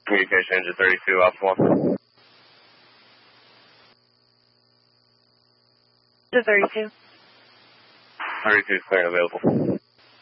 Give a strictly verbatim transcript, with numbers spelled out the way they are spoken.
Communication engine thirty-two, Alpha one. To thirty-two. thirty-two is clear and available.